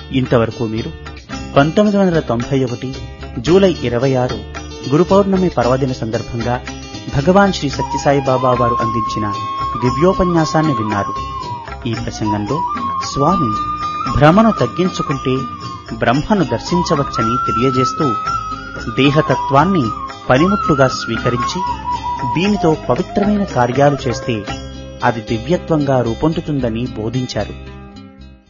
ఇంతవరకు మీరు 1991 జూలై 26 గురు పౌర్ణమి పర్వదిన సందర్భంగా భగవాన్ శ్రీ సత్యసాయిబాబా వారు అందించిన దివ్యోపన్యాసాన్ని విన్నారు. ఈ ప్రసంగంలో స్వామి భ్రమను తగ్గించుకుంటే బ్రహ్మను దర్శించవచ్చని తెలియజేస్తూ దేహతత్వాన్ని పనిముట్టుగా స్వీకరించి దీనితో పవిత్రమైన కార్యాలు చేస్తే అది దివ్యత్వంగా రూపొందుతుందని బోధించారు.